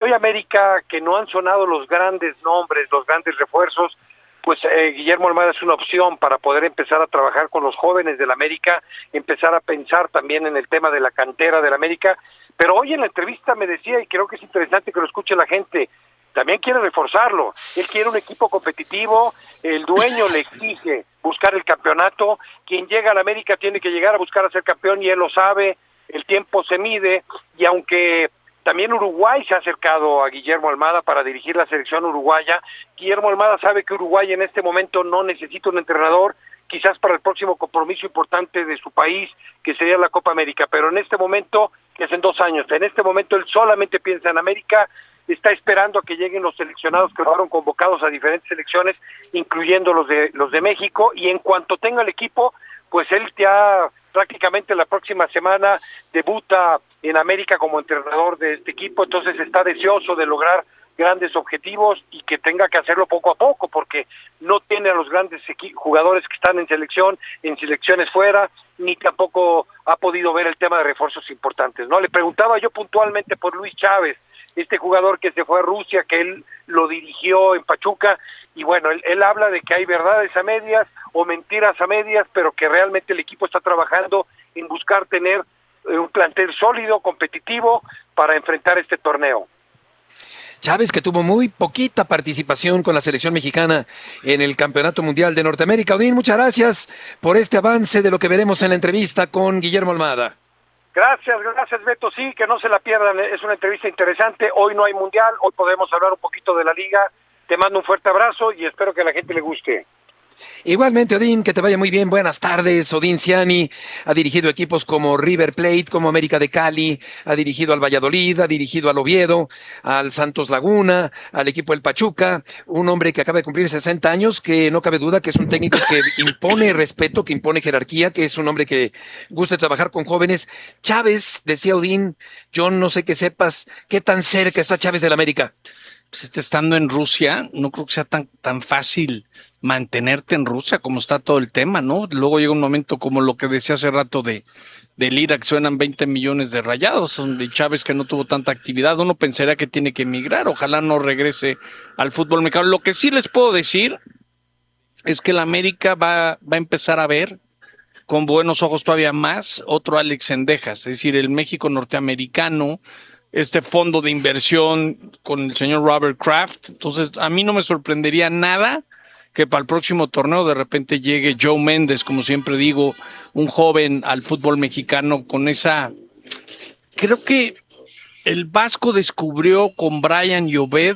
hoy América, que no han sonado los grandes nombres, los grandes refuerzos, pues Guillermo Almada es una opción para poder empezar a trabajar con los jóvenes del América, empezar a pensar también en el tema de la cantera del América. Pero hoy en la entrevista me decía, y creo que es interesante que lo escuche la gente, también quiere reforzarlo. Él quiere un equipo competitivo, el dueño le exige buscar el campeonato, quien llega a la América tiene que llegar a buscar a ser campeón y él lo sabe, el tiempo se mide, y aunque también Uruguay se ha acercado a Guillermo Almada para dirigir la selección uruguaya, Guillermo Almada sabe que Uruguay en este momento no necesita un entrenador, quizás para el próximo compromiso importante de su país, que sería la Copa América, pero en este momento, que es en 2 años, en este momento él solamente piensa en América, está esperando a que lleguen los seleccionados que fueron convocados a diferentes selecciones, incluyendo los de México, y en cuanto tenga el equipo, pues él ya prácticamente la próxima semana debuta en América como entrenador de este equipo, entonces está deseoso de lograr grandes objetivos y que tenga que hacerlo poco a poco, porque no tiene a los grandes jugadores que están en selecciones fuera, ni tampoco ha podido ver el tema de refuerzos importantes, ¿no? Le preguntaba yo puntualmente por Luis Chávez, este jugador que se fue a Rusia, que él lo dirigió en Pachuca, y bueno, él habla de que hay verdades a medias o mentiras a medias, pero que realmente el equipo está trabajando en buscar tener un plantel sólido, competitivo, para enfrentar este torneo. Chávez, que tuvo muy poquita participación con la selección mexicana en el Campeonato Mundial de Norteamérica. Odín, muchas gracias por este avance de lo que veremos en la entrevista con Guillermo Almada. Gracias Beto, sí, que no se la pierdan, es una entrevista interesante, hoy no hay mundial, hoy podemos hablar un poquito de la liga, te mando un fuerte abrazo y espero que a la gente le guste. Igualmente, Odín, que te vaya muy bien. Buenas tardes. Odín Ciani ha dirigido equipos como River Plate, como América de Cali, ha dirigido al Valladolid, ha dirigido al Oviedo, al Santos Laguna, al equipo del Pachuca, un hombre que acaba de cumplir 60 años, que no cabe duda que es un técnico que impone respeto, que impone jerarquía, que es un hombre que gusta trabajar con jóvenes. Chávez, decía Odín, yo no sé que sepas qué tan cerca está Chávez del América. Pues estando en Rusia, no creo que sea tan fácil mantenerte en Rusia como está todo el tema, ¿no? Luego llega un momento como lo que decía hace rato del IRA, que suenan 20 millones de rayados, de Chávez que no tuvo tanta actividad, uno pensaría que tiene que emigrar, ojalá no regrese al fútbol mexicano. Lo que sí les puedo decir es que la América va a empezar a ver con buenos ojos todavía más otro Alex Cendejas, es decir, el México norteamericano, este fondo de inversión con el señor Robert Kraft. Entonces, a mí no me sorprendería nada que para el próximo torneo de repente llegue Joe Méndez, como siempre digo, un joven al fútbol mexicano con esa... Creo que el Vasco descubrió con Brian y Obed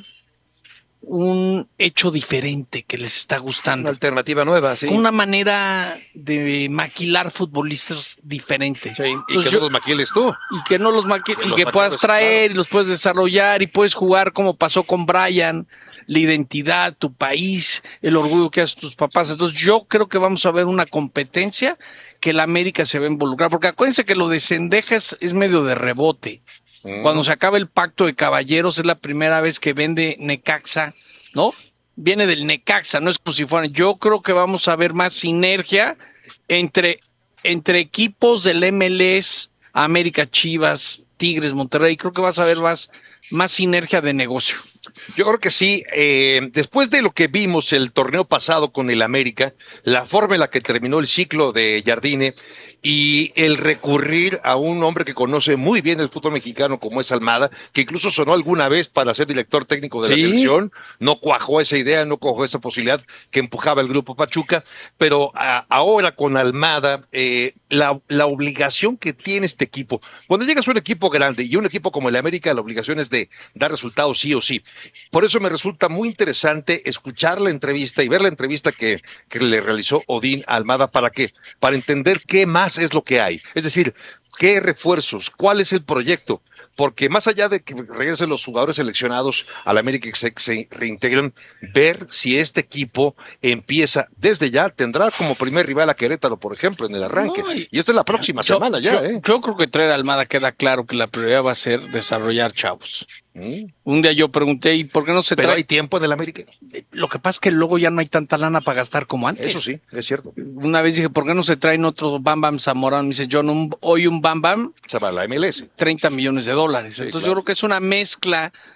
un hecho diferente que les está gustando. Una alternativa nueva, sí. Una manera de maquilar futbolistas diferente. Sí, y que no los maquiles tú. Y que no los maquiles, y que puedas traer, claro, y los puedes desarrollar, y puedes jugar como pasó con Brian, la identidad, tu país, el orgullo que hacen tus papás. Entonces yo creo que vamos a ver una competencia que la América se va a involucrar, porque acuérdense que lo de Cendejas es medio de rebote. Cuando se acaba el pacto de caballeros es la primera vez que vende Necaxa, ¿no? Viene del Necaxa, no es como si fueran. Yo creo que vamos a ver más sinergia entre equipos del MLS, América, Chivas, Tigres, Monterrey. Creo que vas a ver más sinergia de negocio. Yo creo que sí. Después de lo que vimos el torneo pasado con el América, la forma en la que terminó el ciclo de Jardine y el recurrir a un hombre que conoce muy bien el fútbol mexicano como es Almada, que incluso sonó alguna vez para ser director técnico de la selección, no cuajó esa idea, no cuajó esa posibilidad que empujaba el grupo Pachuca, pero ahora con Almada, la obligación que tiene este equipo, cuando llegas a un equipo grande y un equipo como el América, la obligación es de dar resultados sí o sí. Por eso me resulta muy interesante escuchar la entrevista y ver la entrevista que le realizó Odín Almada para entender qué más es lo que hay. Es decir, qué refuerzos, cuál es el proyecto. Porque más allá de que regresen los jugadores seleccionados a la América y que se reintegren, ver si este equipo empieza desde ya, tendrá como primer rival a Querétaro, por ejemplo, en el arranque. No, y esto es la próxima semana ya. Yo creo que traer a Almada queda claro que la prioridad va a ser desarrollar chavos. Un día yo pregunté, ¿y por qué no se trae? ¿Pero hay tiempo en el América? Lo que pasa es que luego ya no hay tanta lana para gastar como antes. Eso sí, es cierto. Una vez dije, ¿por qué no se traen otro Bam Bam Zamorano? Me dice, John, hoy un Bam Bam. Se va a la MLS. 30 millones de dólares. Sí, entonces claro. Yo creo que es una mezcla